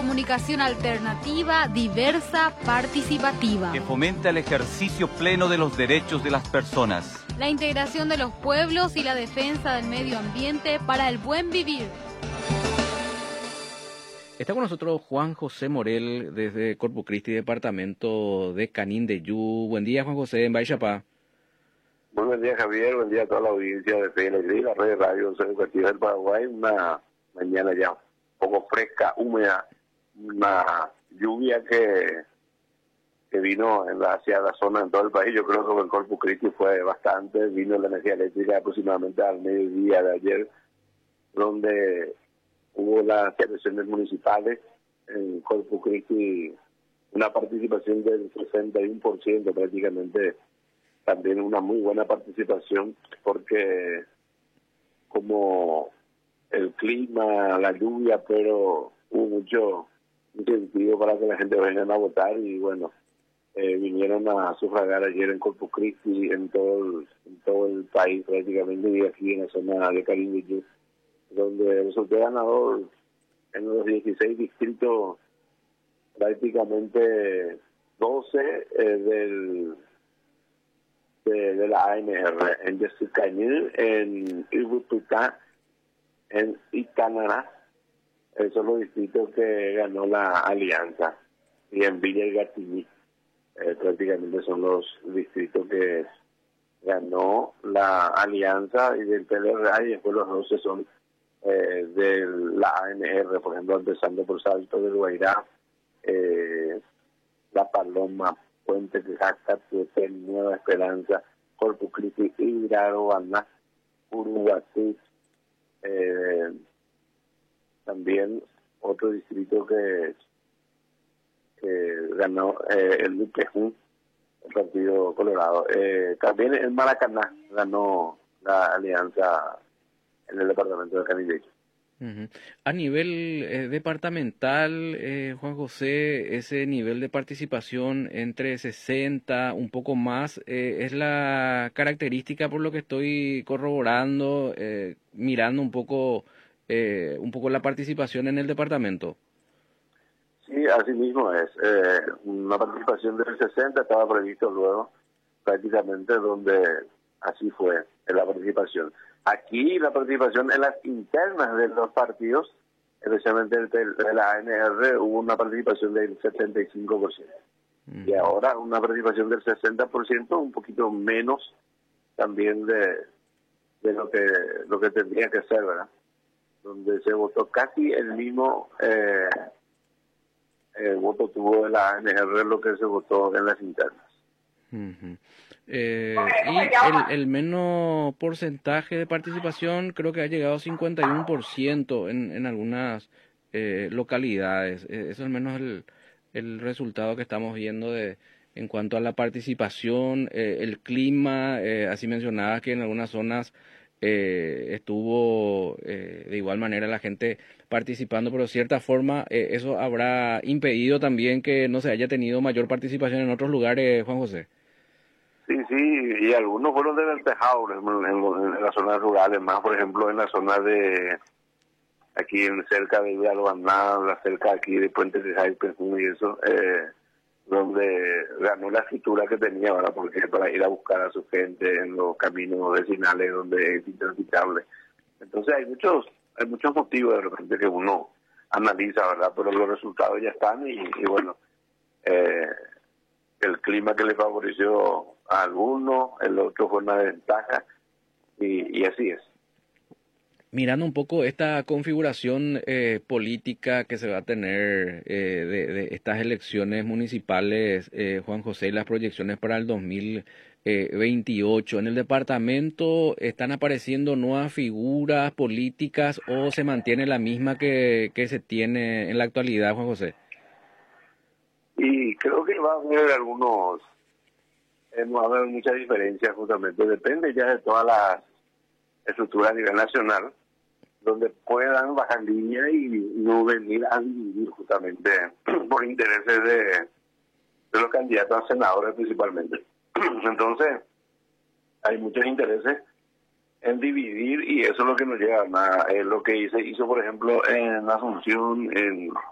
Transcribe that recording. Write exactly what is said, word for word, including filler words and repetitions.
comunicación alternativa, diversa, participativa. Que fomenta el ejercicio pleno de los derechos de las personas. La integración de los pueblos y la defensa del medio ambiente para el buen vivir. Está con nosotros Juan José Morel desde Corpus Christi, departamento de Canindeyú. Buen día, Juan José, en Baixapá. Muy buen día, Javier. Buen día a toda la audiencia de P L G y la red de radio educativa del Paraguay. Una mañana ya un poco fresca, húmeda, una lluvia que, que vino en la, hacia la zona en todo el país. Yo creo que en Corpus Christi fue bastante. Vino la energía eléctrica aproximadamente al mediodía de ayer, donde hubo las elecciones municipales en Corpus Christi, una participación del sesenta y uno por ciento prácticamente, también una muy buena participación, porque como el clima, la lluvia, pero hubo mucho incentivo para que la gente venga a votar y bueno, eh, vinieron a sufragar ayer en Corpus Christi, en todo el, en todo el país prácticamente, y aquí en la zona de Canindeyú, donde resultó ganador en los dieciséis distritos, prácticamente doce eh, del de, de la A N R, en Yesicañil, en Ibututá, en Itananá. Esos son los distritos que ganó la Alianza, y en Villa y Gatiní, eh, prácticamente son los distritos que ganó la Alianza y del P L R A, y después los doce son Eh, de la A N R, por ejemplo, empezando por Salto del Guairá, eh, La Paloma, Puente de Jaca, Nueva Esperanza, Corpus Christi, Iraroaná, Uruguatí, eh, también otro distrito que, que ganó eh, el Luquejún, el Partido Colorado. Eh, también en Maracaná ganó la Alianza en el departamento de Canindeyú. Uh-huh. A nivel eh, departamental, eh, Juan José, ese nivel de participación entre sesenta, un poco más, eh, es la característica por lo que estoy corroborando, eh, mirando un poco, eh, un poco la participación en el departamento. Sí, así mismo es. Eh, una participación del sesenta estaba previsto luego, prácticamente, donde así fue la participación. Aquí la participación en las internas de los partidos, especialmente de la A N R, hubo una participación del setenta y cinco por ciento. Mm. Y ahora una participación del sesenta por ciento, un poquito menos también de, de lo que lo que tendría que ser, ¿verdad? Donde se votó casi el mismo eh, eh, voto tuvo de la A N R lo que se votó en las internas. Uh-huh. Eh, y el, el menos porcentaje de participación creo que ha llegado a cincuenta y uno por ciento en, en algunas eh, localidades. Eh, eso es menos el, el resultado que estamos viendo de en cuanto a la participación, eh, el clima, eh, así mencionaba que en algunas zonas eh, estuvo eh, de igual manera la gente participando, pero de cierta forma eh, eso habrá impedido también que no se haya tenido mayor participación en otros lugares, Juan José. Sí, sí, y algunos fueron desventajados en, en, en las zonas rurales, más por ejemplo en la zona de aquí en cerca de Villalbaná, cerca aquí de Puente de Jaipes y eso, eh, donde ganó la escritura que tenía ahora, porque para ir a buscar a su gente en los caminos vecinales donde es intransitable. Entonces hay muchos hay muchos motivos de repente que uno analiza, ¿verdad? Pero los resultados ya están y, y bueno, eh, el clima que le favoreció a alguno, el otro fue una desventaja, y, y así es. Mirando un poco esta configuración eh, política que se va a tener eh, de, de estas elecciones municipales, eh, Juan José, y las proyecciones para el dos mil veintiocho, ¿en el departamento están apareciendo nuevas figuras políticas o se mantiene la misma que, que se tiene en la actualidad, Juan José? Y creo que va a haber algunos, eh, no va a haber mucha diferencia justamente, depende ya de todas las estructuras a nivel nacional, donde puedan bajar línea y no venir a dividir justamente por intereses de, de los candidatos a senadores principalmente. Entonces, hay muchos intereses en dividir y eso es lo que nos lleva a es lo que hizo, hizo por ejemplo en Asunción, en